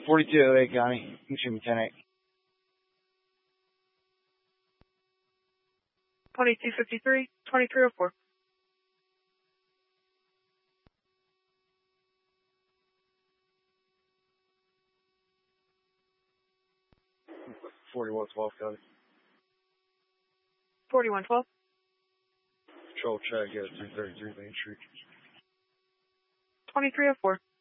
4208 County. Excuse me, 10-8. 2253, 2304. County. 4112. Patrol check, yeah, 333 Main Street. 2304.